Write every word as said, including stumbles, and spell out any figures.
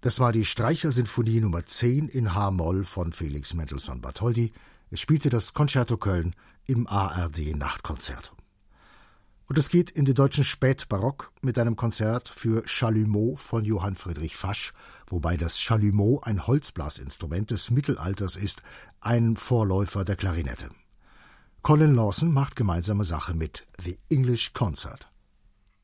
Das war die Streichersinfonie Nummer zehn in H-Moll von Felix Mendelssohn Bartholdy. Es spielte das Concerto Köln im A R D-Nachtkonzert. Und es geht in den deutschen Spätbarock mit einem Konzert für Chalumeau von Johann Friedrich Fasch, wobei das Chalumeau ein Holzblasinstrument des Mittelalters ist, ein Vorläufer der Klarinette. Colin Lawson macht gemeinsame Sache mit The English Concert.